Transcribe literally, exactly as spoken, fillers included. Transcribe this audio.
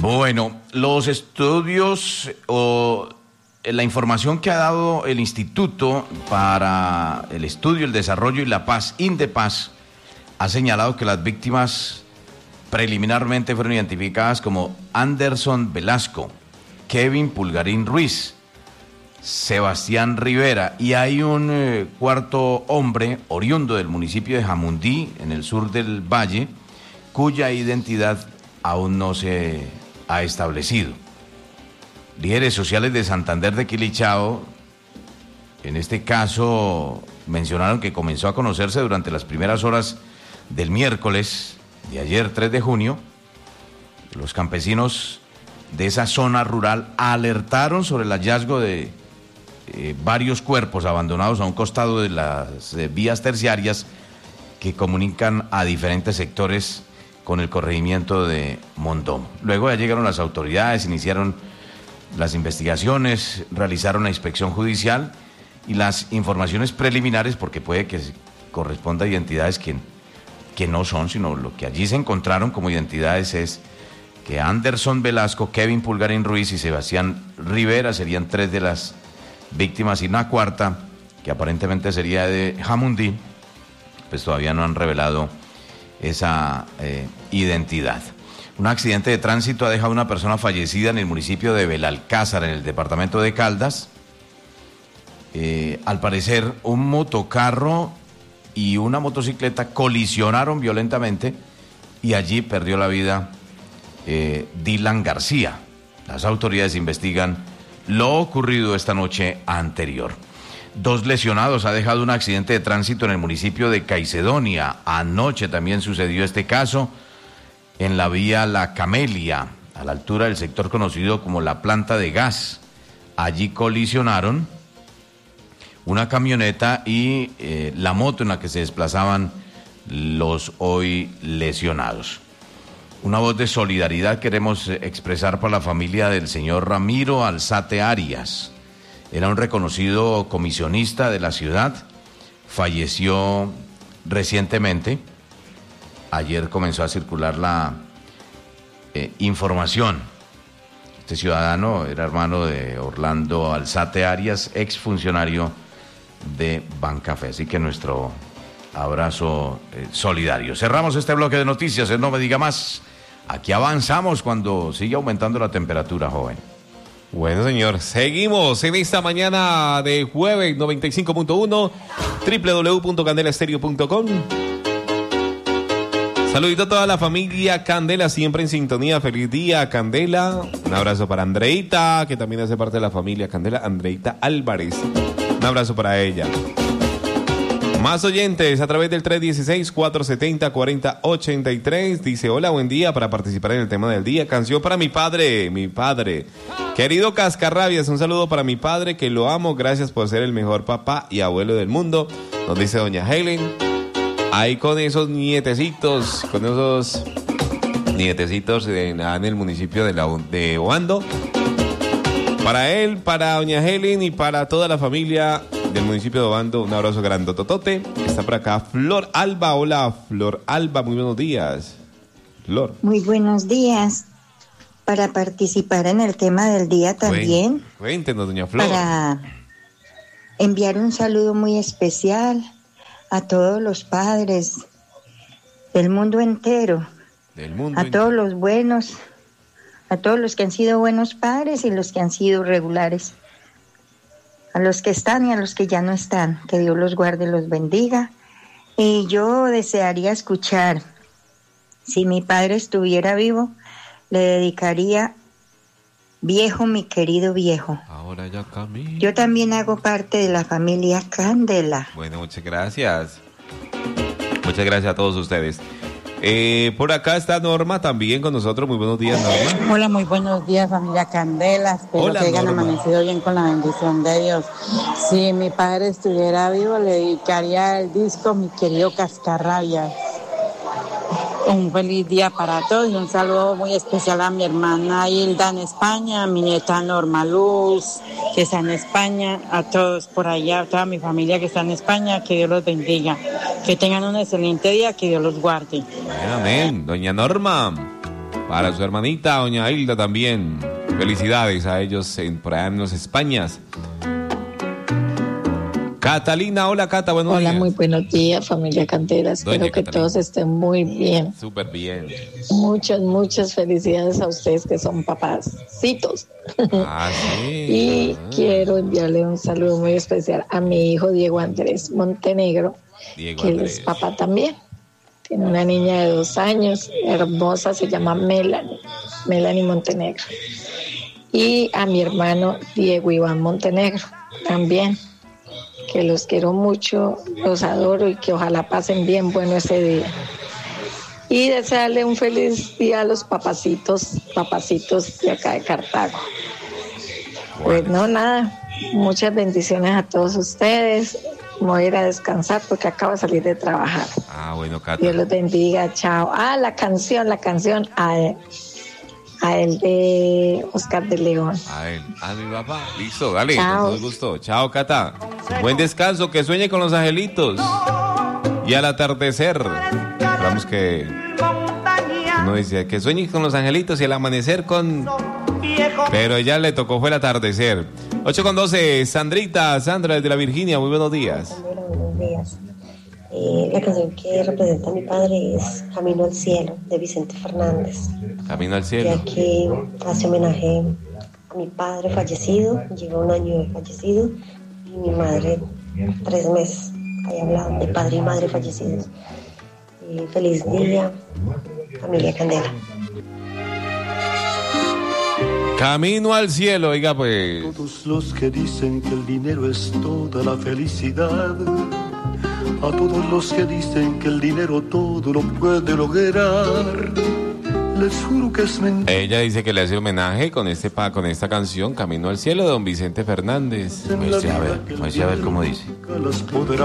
Bueno, los estudios o la información que ha dado el Instituto para el Estudio, el Desarrollo y la Paz, INDEPAZ, ha señalado que las víctimas preliminarmente fueron identificadas como Anderson Velasco, Kevin Pulgarín Ruiz, Sebastián Rivera, y hay un eh, cuarto hombre oriundo del municipio de Jamundí, en el sur del valle, cuya identidad aún no se ha establecido. Líderes sociales de Santander de Quilichao, en este caso, mencionaron que comenzó a conocerse durante las primeras horas del miércoles de ayer, tres de junio. Los campesinos de esa zona rural alertaron sobre el hallazgo de eh, varios cuerpos abandonados a un costado de las eh, vías terciarias que comunican a diferentes sectores con el corregimiento de Mondón. Luego ya llegaron las autoridades, iniciaron las investigaciones, realizaron la inspección judicial y las informaciones preliminares, porque puede que corresponda a identidades que, que no son, sino lo que allí se encontraron como identidades es que Anderson Velasco, Kevin Pulgarín Ruiz y Sebastián Rivera serían tres de las víctimas, y una cuarta, que aparentemente sería de Jamundí, pues todavía no han revelado esa eh, identidad. Un accidente de tránsito ha dejado una persona fallecida en el municipio de Belalcázar, en el departamento de Caldas. Eh, al parecer, un motocarro y una motocicleta colisionaron violentamente y allí perdió la vida eh, Dylan García. Las autoridades investigan lo ocurrido esta noche anterior. Dos lesionados ha dejado un accidente de tránsito en el municipio de Caicedonia. Anoche también sucedió este caso en la vía La Camelia, a la altura del sector conocido como la planta de gas. Allí colisionaron una camioneta y eh, la moto en la que se desplazaban los hoy lesionados. Una voz de solidaridad queremos expresar para la familia del señor Ramiro Alzate Arias. Era un reconocido comisionista de la ciudad, falleció recientemente. Ayer comenzó a circular la eh, información. Este ciudadano era hermano de Orlando Alzate Arias, exfuncionario de Bancafé. Así que nuestro abrazo eh, solidario. Cerramos este bloque de noticias, en No Me Diga Más. Aquí avanzamos cuando sigue aumentando la temperatura, joven. Bueno, señor, seguimos en esta mañana de jueves, noventa y cinco punto uno, doble u doble u doble u punto candela estéreo punto com. Saludito a toda la familia Candela, siempre en sintonía. Feliz día, Candela. Un abrazo para Andreita, que también hace parte de la familia Candela, Andreita Álvarez. Un abrazo para ella. Más oyentes a través del tres uno seis, cuatro siete cero, cuatro cero ocho tres. Dice, hola, buen día, para participar en el tema del día. Canción para mi padre, mi padre. Querido Cascarrabias, un saludo para mi padre, que lo amo. Gracias por ser el mejor papá y abuelo del mundo. Nos dice doña Helen. Ahí con esos nietecitos, con esos nietecitos en, en el municipio de, la, de Obando. Para él, para doña Helen y para toda la familia del municipio de Obando, un abrazo grandototote. Está por acá Flor Alba. Hola, Flor Alba, muy buenos días. Flor. Muy buenos días. Para participar en el tema del día también. Cuéntenos, doña Flor. Para enviar un saludo muy especial a todos los padres del mundo entero. Del mundo a entero. todos los buenos, a todos los que han sido buenos padres y los que han sido regulares. A los que están y a los que ya no están, que Dios los guarde y los bendiga. Y yo desearía escuchar, si mi padre estuviera vivo, le dedicaría Viejo, mi querido viejo. Ahora ya camino. Yo también hago parte de la familia Candela. Bueno, muchas gracias. Muchas gracias a todos ustedes. Eh, por acá está Norma también con nosotros. Muy buenos días, Norma. Hola, muy buenos días, familia Candela. Espero Hola, que hayan Norma. amanecido bien con la bendición de Dios. Si mi padre estuviera vivo, le dedicaría el disco Mi querido Cascarrabias. Un feliz día para todos y un saludo muy especial a mi hermana Hilda en España, a mi nieta Norma Luz, que está en España, a todos por allá, a toda mi familia que está en España, que Dios los bendiga. Que tengan un excelente día, que Dios los guarde. Bueno, amén. Doña Norma. Para su hermanita, doña Hilda también. Felicidades a ellos en, por allá en los Españas. Catalina, hola Cata, buenos hola, días. Hola, muy buenos días, familia Candela. Espero Doña que Catalina. todos estén muy bien. Súper bien. Muchas, muchas felicidades a ustedes que son papacitos. Ah, sí. Y ah. quiero enviarle un saludo muy especial a mi hijo Diego Andrés Montenegro, Diego que Andrés. él es papá también. Tiene una niña de dos años, hermosa, se llama Melanie, Melanie Montenegro. Y a mi hermano Diego Iván Montenegro, también, que los quiero mucho, los adoro y que ojalá pasen bien bueno ese día. Y desearle un feliz día a los papacitos, papacitos de acá de Cartago. Pues no, nada, muchas bendiciones a todos ustedes. Me voy a ir a descansar porque acabo de salir de trabajar. Ah, bueno, Cata. Dios los bendiga, chao. Ah, la canción, la canción a él, a él de Oscar de León. A él, a mi papá. Listo, dale, Chao. con todo gusto. Chao, Cata. Buen descanso, que sueñe con los angelitos. Y al atardecer, esperamos que uno dice que sueñe con los angelitos y al amanecer con... Pero ya le tocó, fue el atardecer. ocho con doce, Sandrita, Sandra desde la Virginia, muy buenos días. Buenos días. Eh, la canción que representa a mi padre es Camino al Cielo, de Vicente Fernández. Camino al cielo. Ya que hace homenaje a mi padre fallecido, lleva un año de fallecido, y mi madre tres meses. Ahí habla de padre y madre fallecidos. Y feliz día, familia Candela. Camino al cielo, oiga pues. Todos los que dicen que el dinero es toda la felicidad, a todos los que dicen que el dinero todo lo puede lograr, les juro que es mentira. Ella dice que le hace homenaje con este pa, con esta canción Camino al cielo de don Vicente Fernández. Pues a ver, pues a ver cómo dice. Las podrá